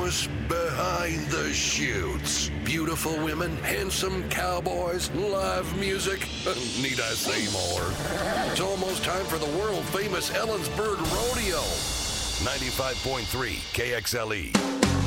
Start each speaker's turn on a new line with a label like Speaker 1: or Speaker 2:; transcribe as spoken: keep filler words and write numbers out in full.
Speaker 1: glamorous behind the chutes. Beautiful women, handsome cowboys, live music. Need I say more? It's almost time for the world-famous Ellensburg Rodeo. ninety-five point three K X L E.